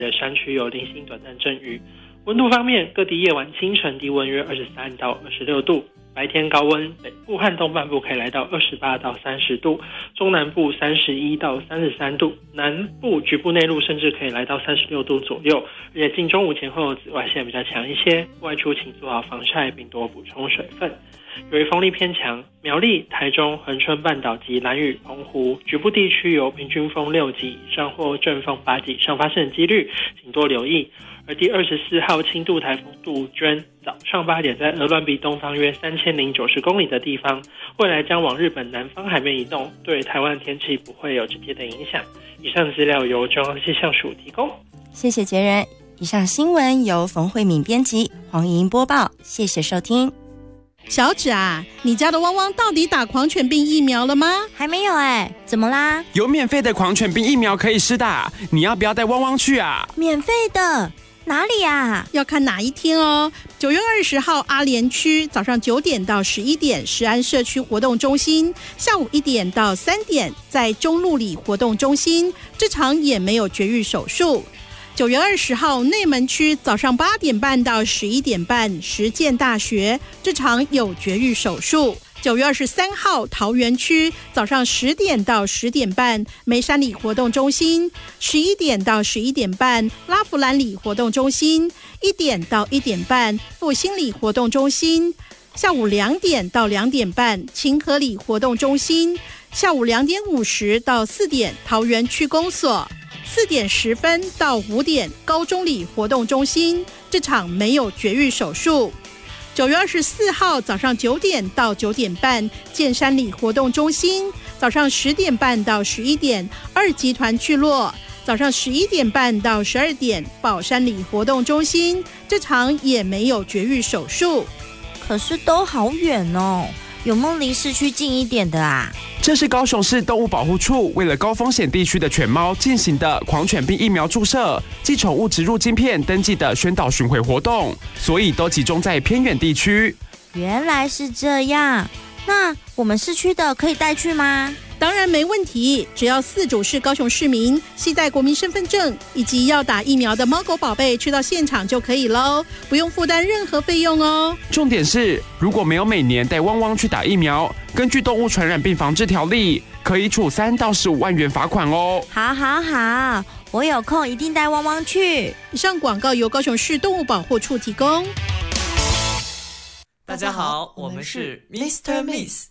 的山区有零星短暂阵雨。温度方面，各地夜晚清晨低温约23到26度，白天高温，北部和东半部可以来到28到30度，中南部31到33度，南部局部内陆甚至可以来到36度左右。而且近中午前后紫外线比较强一些，外出请做好防晒并多补充水分。由于风力偏强，苗栗、台中、恒春半岛及兰屿、澎湖局部地区有平均风6级以上或阵风8级以上发生的几率，请多留意。而第24号轻度台风杜鹃早上8点在鹅銮鼻东方约3090公里的地方，未来将往日本南方海面移动，对台湾天气不会有直接的影响。以上资料由中央气象署提供。 谢谢杰人。以上新闻由冯慧敏编辑，黄莹播报，谢谢收听。 小芷啊，你家的汪汪到底打狂犬病疫苗了吗？ 还没有怎么啦？ 有免费的狂犬病疫苗可以施打，你要不要带汪汪去啊？ 免费的？哪里啊？ 要看哪一天哦。9月20号阿莲区早上9点到11点石安社区活动中心，下午1点到3点在中路里活动中心，这场也没有绝育手术。9月20号内门区早上8点半到11点半实践大学，这场有绝育手术。9月23号桃园区早上10点到10点半梅山里活动中心，11点到11点半拉弗兰里活动中心，1点到1点半复兴里活动中心，下午2点到2点半清河里活动中心，下午2点50到4点桃园区公所，4点10分到5点高中里活动中心，这场没有绝育手术。9月24号早上9点到9点半剑山里活动中心，早上10点半到11点2集团聚落，早上11点半到12点宝山里活动中心，这场也没有绝育手术。 可是都好远哦，有没有离市区近一点的啊？ 这是高雄市动物保护处为了高风险地区的犬猫进行的狂犬病疫苗注射及宠物植入晶片登记的宣导巡回活动，所以都集中在偏远地区。 原来是这样，那我们市区的可以带去吗？ 当然没问题，只要饲主是高雄市民，携带国民身份证以及要打疫苗的猫狗宝贝去到现场就可以咯，不用负担任何费用哦。 重点是，如果没有每年带汪汪去打疫苗，根据动物传染病防治条例，可以处3到15万元罚款哦。 好，我有空一定带汪汪去。 以上广告由高雄市动物保护处提供。 大家好，我们是 Mr. Miss